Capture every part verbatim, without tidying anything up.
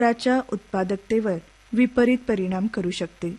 च्या उत्पादकतेवर विपरीत परिणाम करू शकते.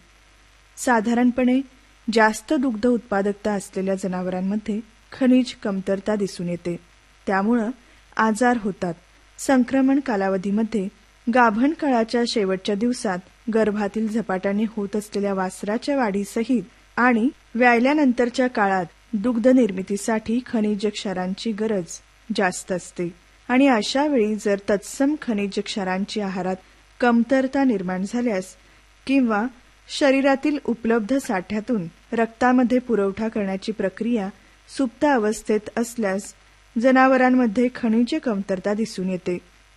साधारणपणे जास्त दुग्ध उत्पादकता असलेल्या जनावरांमध्ये खनिज कमतरता दिसून येते, त्यामुळे आजार होतात. संक्रमण कालावधीमध्ये गाभण काळाच्या शेवटच्या दिवसात गर्भातील झपाट्याने होत असलेल्या वासराच्या वाढीसहित आणि व्यायल्यानंतरच्या काळात दुग्ध निर्मितीसाठी खनिज क्षारांची गरज जास्त असते आणि अशा वेळी जर तत्सम खनिज क्षारांची आहारात कमतरता निर्माण झाल्यास किंवा शरीरातील उपलब्ध साठ्यातून रक्तामध्ये पुरवठा करण्याची प्रक्रिया सुप्त अवस्थेत असल्यास जनावरांमध्ये खनिज कमतरता दिसून येते.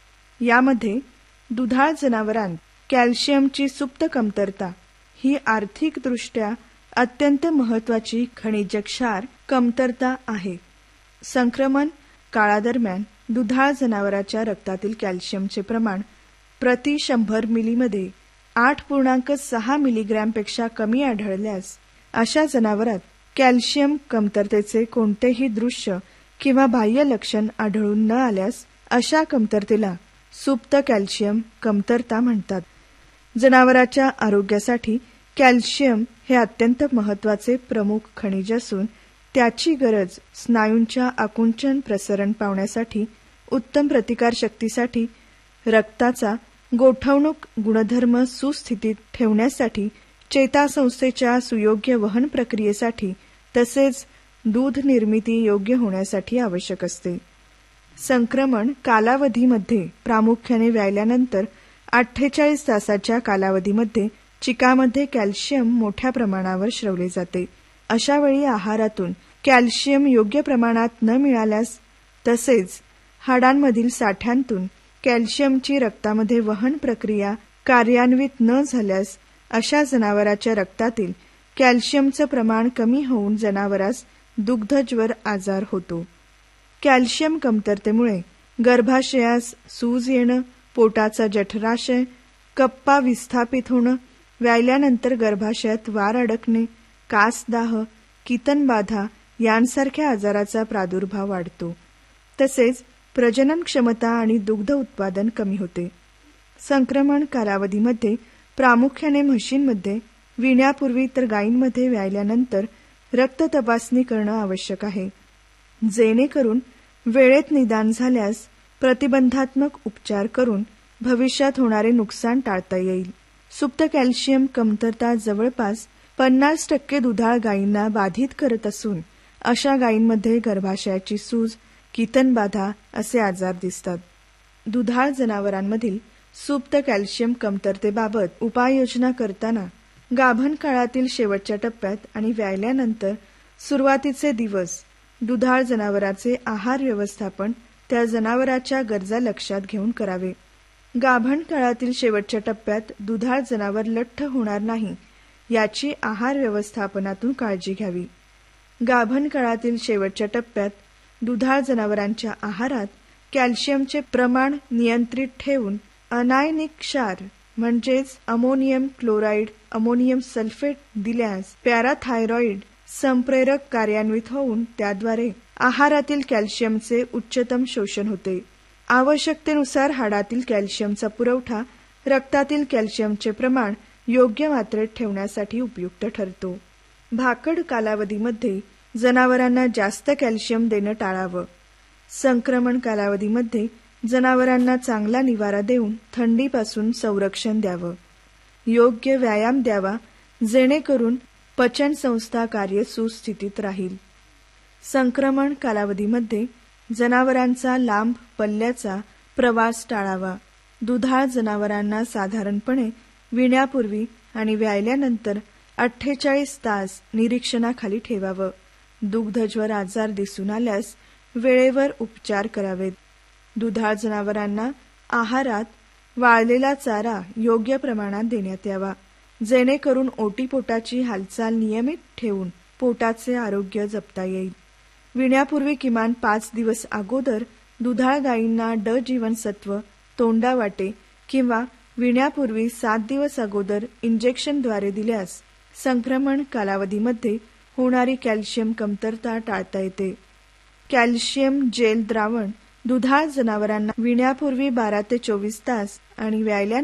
यामध्ये दुधाळ जनावरांत कॅल्शियमची सुप्त कमतरता ही आर्थिकदृष्ट्या अत्यंत महत्वाची खनिज क्षार कमतरता आहे. संक्रमण काळादरम्यान दुधाळ जनावराच्या रक्तातील कॅल्शियमचे प्रमाण प्रति शंभर मिलीमध्ये आठ पूर्णांक सहा मिलीग्रॅमपेक्षा कमी आढळल्यास अशा जनावरात कॅल्शियम कमतरतेचे कोणतेही दृश्य किंवा बाह्य लक्षण आढळून न आल्यास अशा कमतरतेला सुप्त कॅल्शियम कमतरता म्हणतात. जनावराच्या आरोग्यासाठी कॅल्शियम हे अत्यंत महत्वाचे प्रमुख खनिज असून त्याची गरज स्नायूंच्या आकुंचन प्रसरण पावण्यासाठी, उत्तम प्रतिकारशक्तीसाठी, रक्ताचा गोठवणूक गुणधर्म सुस्थितीत ठेवण्यासाठी, चेतासंस्थेच्या सुयोग्य वहन प्रक्रियेसाठी तसेच दूध निर्मिती योग्य होण्यासाठी आवश्यक असते. संक्रमण कालावधीमध्ये प्रामुख्याने व्यायल्यानंतर अठ्ठेचाळीस तासाच्या कालावधीमध्ये चिकामध्ये कॅल्शियम मोठ्या प्रमाणावर श्रवले जाते. अशा वेळी आहारातून कॅल्शियम योग्य प्रमाणात न मिळाल्यास तसेच हाडांमधील साठ्यांतून कॅल्शियमची रक्तामध्ये वहन प्रक्रिया कार्यान्वित न झाल्यास अशा जनावराच्या रक्तातील कॅल्शियमचं प्रमाण कमी होऊन जनावरास दुग्धज्वर आजार होतो. कॅल्शियम कमतरतेमुळे गर्भाशयास सूज येणं, पोटाचा जठराशय, कप्पा विस्थापित होणं, व्यायल्यानंतर गर्भाशयात वार अडकणे, कासदाह, कितनबाधा यांसारख्या आजाराचा प्रादुर्भाव वाढतो. तसेच प्रजनन क्षमता आणि दुग्ध उत्पादन कमी होते. संक्रमण कालावधीमध्ये प्रामुख्याने म्हशींमध्ये विण्यापूर्वी तर गायींमध्ये व्यायल्यानंतर रक्त तपासणी करणं आवश्यक आहे, जेणेकरून वेळेत निदान झाल्यास प्रतिबंधात्मक उपचार करून भविष्यात होणारे नुकसान टाळता येईल. सुप्त कॅल्शियम कमतरता जवळपास पन्नास टक्के दुधाळ गायींना बाधित करत असून अशा गायींमध्ये गर्भाशयाची सूज, कितनबाधा असे आजार दिसतात. दुधाळ जनावरांमधील सुप्त कॅल्शियम कमतरतेबाबत उपाययोजना करताना गाभण काळातील शेवटच्या टप्प्यात आणि व्यायल्यानंतर सुरुवातीचे दिवस दुधाळ जनावराचे आहार व्यवस्थापन त्या जनावराच्या गरजा लक्षात घेऊन करावे. गाभण काळातील शेवटच्या टप्प्यात दुधाळ जनावर लठ्ठ होणार नाही याची आहार व्यवस्थापनातून काळजी घ्यावी. गाभण काळातील शेवटच्या टप्प्यात दुधाळ जनावरांच्या आहारात कॅल्शियमचे प्रमाण नियंत्रित ठेवून अनायनिक क्षार म्हणजेच अमोनियम क्लोराईड, अमोनियम सल्फेट दिल्यास पॅराथायरॉइड संप्रेरक कार्यान्वित होऊन त्याद्वारे आहारातील कॅल्शियमचे उच्चतम शोषण होते. आवश्यकतेनुसार हाडातील कॅल्शियमचा पुरवठा रक्तातील कॅल्शियमचे प्रमाण योग्य मात्रेत ठेवण्यासाठी उपयुक्त ठरतो. भाकड कालावधीमध्ये जनावरांना जास्त कॅल्शियम देणं टाळावं. संक्रमण कालावधीमध्ये जनावरांना चांगला निवारा देऊन थंडीपासून संरक्षण द्यावं. योग्य व्यायाम द्यावा जेणेकरून पचनसंस्था कार्य सुस्थितीत राहील. संक्रमण कालावधीमध्ये जनावरांचा लांब पल्ल्याचा प्रवास टाळावा. दुधाळ जनावरांना साधारणपणे विण्यापूर्वी आणि व्यायल्यानंतर अठ्ठेचाळीस तास निरीक्षणाखाली ठेवावं. दुग्धज्वर आजार दिसून आल्यास वेळेवर उपचार करावेत. दुधाळ जनावरांना आहारात वाळलेला चारा योग्य प्रमाणात देण्यात यावा, जेणेकरून ओटीपोटाची हालचाल नियमित ठेवून पोटाचे आरोग्य जपता येईल. विण्यापूर्वी किमान पाच दिवस अगोदर दुधाळ गायींना ड जीवनसत्व तोंडावाटे किंवा विण्यापूर्वी सात दिवस अगोदर इंजेक्शनद्वारे दिल्यास संक्रमण कालावधीमध्ये होणारी कॅल्शियम कमतरता टाळता येते. कॅल्शियम जेल द्रावण दुधाळ जनावरांना विण्यापूर्वी बारा ते चोवीस तास आणि व्यायल्या